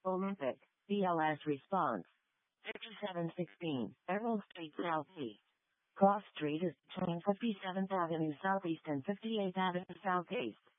Olympic, BLS response. 5716, Emerald Street Southeast. Cross Street is between 57th Avenue Southeast and 58th Avenue Southeast.